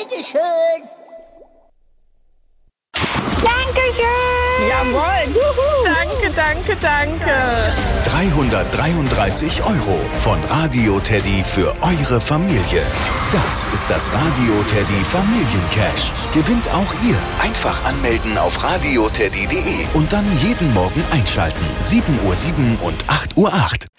bitteschön. Dankeschön. Jawohl. Juhu. Danke. 333 € von Radio Teddy für eure Familie. Das ist das Radio Teddy Familiencash. Gewinnt auch ihr. Einfach anmelden auf radioteddy.de und dann jeden Morgen einschalten. 7:07 und 8:08 Uhr.